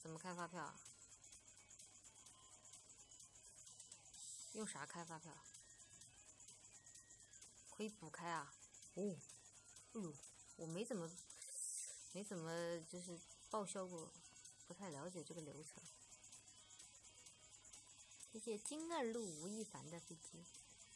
怎么开发票啊？用啥开发票？可以补开啊？哦，我没怎么就是报销过，不太了解这个流程。谢谢金二路吴亦凡的飞机。